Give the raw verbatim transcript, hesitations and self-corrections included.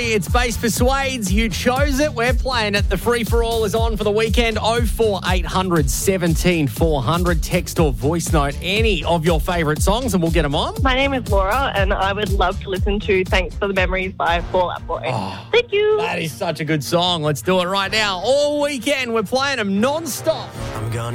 Absolutely. It's Bass Persuades. You chose it. We're playing it. The free-for-all is on for the weekend. oh four eight hundred seventeen four hundred. Text or voice note any of your favourite songs and we'll get them on. My name is Laura and I would love to listen to Thanks for the Memories by Fall Out Boy. Oh, Thank you. That is such a good song. Let's do it right now. All weekend, we're playing them non-stop.